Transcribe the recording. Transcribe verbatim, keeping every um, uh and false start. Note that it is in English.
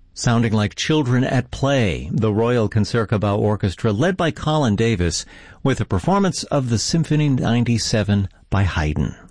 Sounding like children at play, the Royal Concertgebouw Orchestra, led by Colin Davis, with a performance of the Symphony ninety-seven by Haydn.